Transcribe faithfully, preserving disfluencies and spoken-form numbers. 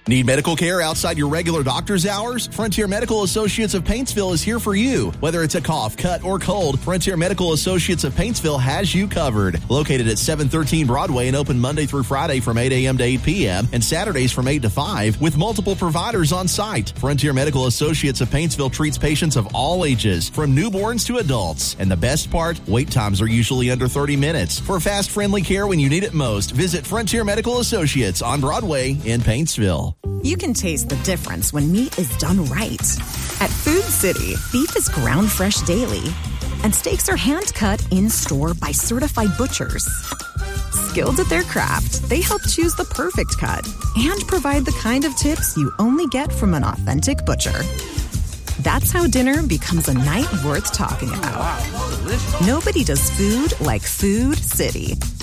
Need medical care outside your regular doctor's hours? Frontier Medical Associates of Paintsville is here for you. Whether it's a cough, cut, or cold, Frontier Medical Associates of Paintsville has you covered. Located at seven thirteen Broadway and open Monday through Friday from eight a.m. to eight p.m. and Saturdays from eight to five with multiple providers on site. Frontier Medical Associates of Paintsville treats patients of all ages, from newborns to adults. And the best part, wait times are usually under thirty minutes. For fast, friendly care when you need it most, visit Frontier Medical Associates on Broadway in Paintsville. You can taste the difference when meat is done right. At Food City, beef is ground fresh daily, and steaks are hand-cut in-store by certified butchers. Skilled at their craft, they help choose the perfect cut and provide the kind of tips you only get from an authentic butcher. That's how dinner becomes a night worth talking about. Oh, wow. Delicious. Nobody does food like Food City.